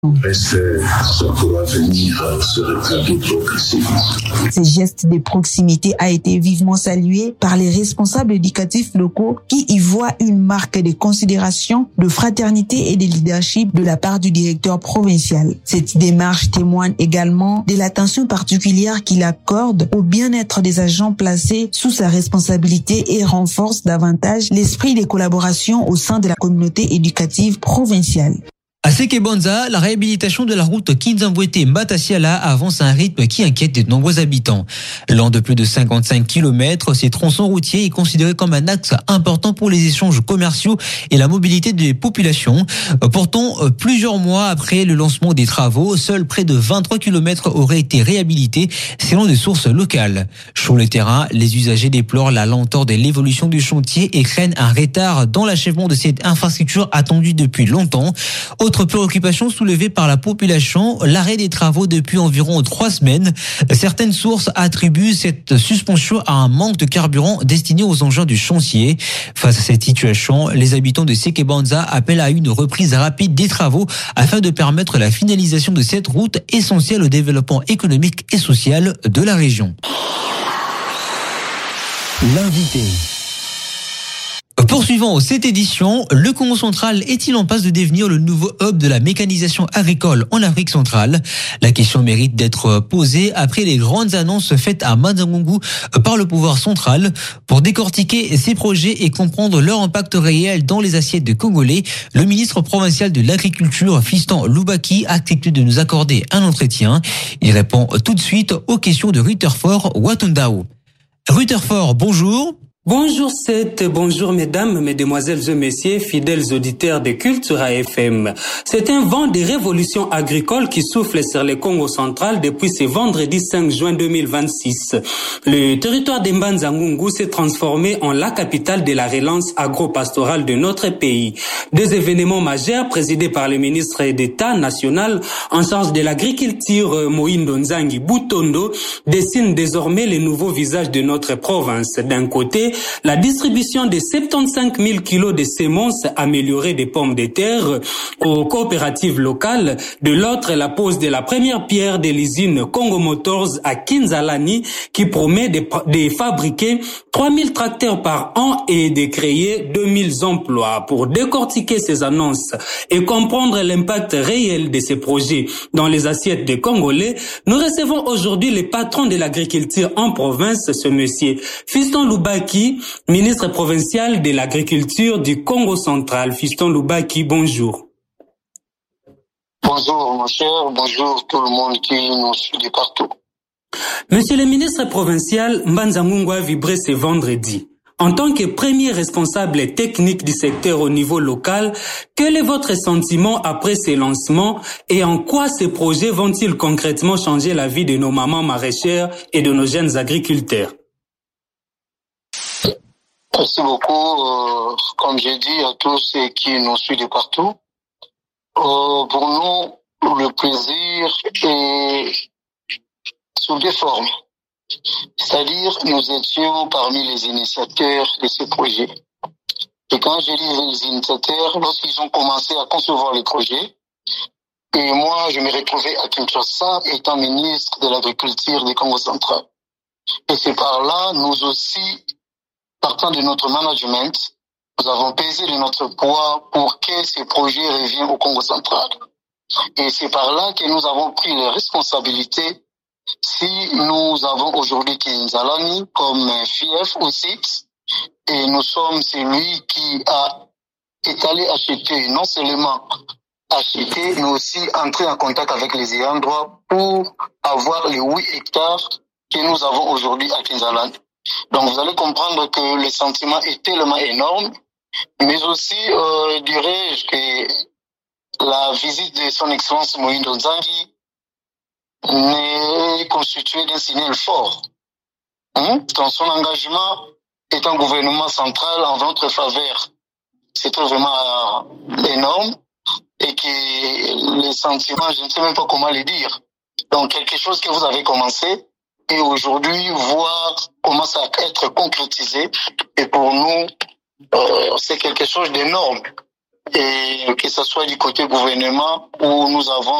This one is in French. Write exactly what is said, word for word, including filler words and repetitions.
Reste, ça pourra venir se rétablir progressivement. Ce geste de proximité a été vivement salué par les responsables éducatifs locaux qui y voient une marque de considération, de fraternité et de leadership de la part du directeur provincial. Cette démarche témoigne également de l'attention particulière qu'il accorde au bien-être des agents placés sous sa responsabilité et renforce davantage l'esprit de collaboration au sein de la communauté éducative provinciale. À Sekebonza, la réhabilitation de la route Kinzambwete-Matasiala avance à un rythme qui inquiète de nombreux habitants. Lent de plus de cinquante-cinq kilomètres, ces tronçons routiers est considéré comme un axe important pour les échanges commerciaux et la mobilité des populations. Pourtant, plusieurs mois après le lancement des travaux, seuls près de vingt-trois kilomètres auraient été réhabilités selon des sources locales. Sur le terrain, les usagers déplorent la lenteur de l'évolution du chantier et craignent un retard dans l'achèvement de cette infrastructure attendue depuis longtemps. Autre préoccupation soulevée par la population, l'arrêt des travaux depuis environ trois semaines. Certaines sources attribuent cette suspension à un manque de carburant destiné aux engins du chantier. Face à cette situation, les habitants de Sekebonza appellent à une reprise rapide des travaux afin de permettre la finalisation de cette route essentielle au développement économique et social de la région. L'invité. Poursuivant cette édition, le Congo central est-il en passe de devenir le nouveau hub de la mécanisation agricole en Afrique centrale? La question mérite d'être posée après les grandes annonces faites à Manzangungu par le pouvoir central. Pour décortiquer ces projets et comprendre leur impact réel dans les assiettes de Congolais, le ministre provincial de l'Agriculture, Fiston Lubaki, a accepté de nous accorder un entretien. Il répond tout de suite aux questions de Rutherford Watundao. Rutherford, bonjour. Bonjour Seth, bonjour mesdames, mesdemoiselles et messieurs, fidèles auditeurs de Cultura F M. C'est un vent de révolution agricole qui souffle sur le Congo central depuis ce vendredi cinq juin deux mille vingt-six. Le territoire de Mbanza-Ngungu s'est transformé en la capitale de la relance agro-pastorale de notre pays. Deux événements majeurs présidés par le ministre d'État national en charge de l'agriculture, Moïndo Nzangi Butondo, dessinent désormais le nouveau visage de notre province. D'un côté, la distribution de soixante-quinze mille kilos de semences améliorées des pommes de terre aux coopératives locales. De l'autre, la pose de la première pierre de l'usine Congo Motors à Kinzalani qui promet de, de fabriquer trois mille tracteurs par an et de créer deux mille emplois. Pour décortiquer ces annonces et comprendre l'impact réel de ces projets dans les assiettes des Congolais, nous recevons aujourd'hui le patron de l'agriculture en province, ce monsieur Fiston Lubaki, ministre provincial de l'agriculture du Congo central. Fiston Lubaki, bonjour. Bonjour mon cher, bonjour tout le monde qui nous suit de partout. Monsieur le ministre provincial, Mbanza-Ngungu a vibré ce vendredi. En tant que premier responsable technique du secteur au niveau local, quel est votre sentiment après ces lancements et en quoi ces projets vont-ils concrètement changer la vie de nos mamans maraîchères et de nos jeunes agriculteurs? Merci beaucoup. Euh, comme j'ai dit à tous ceux qui nous suivent de partout, euh, pour nous, le plaisir est sous deux formes. C'est-à-dire, nous étions parmi les initiateurs de ce projet. Et quand je dis les initiateurs, lorsqu'ils ont commencé à concevoir les projets, et moi, je me retrouvais à Kinshasa étant ministre de l'Agriculture du Congo central. Et c'est par là, nous aussi, partant de notre management, nous avons pesé de notre poids pour que ces projets reviennent au Congo central. Et c'est par là que nous avons pris les responsabilités. Si nous avons aujourd'hui Kinzalani comme fief au site, et nous sommes celui qui a est allé acheter, non seulement acheter, mais aussi entrer en contact avec les ayants droit pour avoir les huit hectares que nous avons aujourd'hui à Kinzalani. Donc vous allez comprendre que le sentiment est tellement énorme, mais aussi, euh, dirais-je que la visite de son Excellence Moïndo Nzangi n'est constituée d'un signal fort. Hein? Dans son engagement est un gouvernement central en votre faveur. C'est vraiment énorme et que les sentiments, je ne sais même pas comment les dire. Donc quelque chose que vous avez commencé, et aujourd'hui, voir comment ça va être concrétisé. Et pour nous, euh, c'est quelque chose d'énorme. et que ce soit du côté gouvernement où nous avons